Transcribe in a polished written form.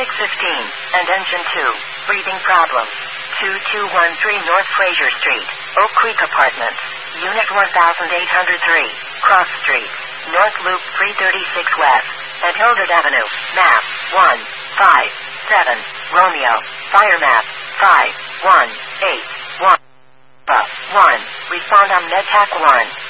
and engine 2. Breathing problem. 2213 North Fraser Street, Oak Creek Apartments, Unit 1803, Cross Street, North Loop 336 West, and Hildred Avenue. Map 157 Romeo. Fire map 5181. 1. Respond on MedTac 1.